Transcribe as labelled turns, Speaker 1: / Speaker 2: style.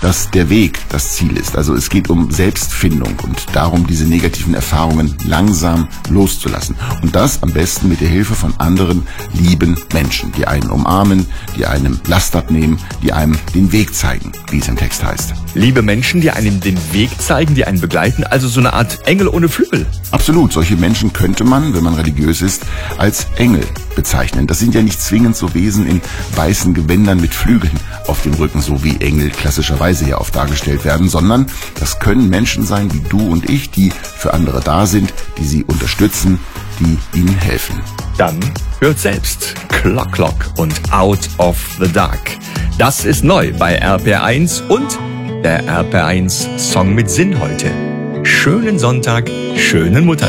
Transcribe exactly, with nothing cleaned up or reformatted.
Speaker 1: dass der Weg das Ziel ist. Also es geht um Selbstfindung und darum, diese negativen Erfahrungen langsam loszulassen. Und das am besten mit der Hilfe von anderen lieben Menschen, die einen umarmen, die einem Last abnehmen, die einem den Weg zeigen, wie es im Text heißt.
Speaker 2: Liebe Menschen, die einem den Weg zeigen, die einen begleiten, also so eine Art Engel ohne Flügel.
Speaker 1: Absolut, solche Menschen könnte man, wenn man religiös ist, als Engel bezeichnen. Das sind ja nicht zwingend so Wesen in weißen Gewändern mit Flügeln auf dem Rücken, so wie Engel klassischerweise ja oft dargestellt werden, sondern das können Menschen sein wie du und ich, die für andere da sind, die sie unterstützen, die ihnen helfen.
Speaker 2: Dann hört selbst Clock Clock und Out of the Dark. Das ist neu bei R P R eins und der R P R eins Song mit Sinn heute. Schönen Sonntag, schönen Mutter.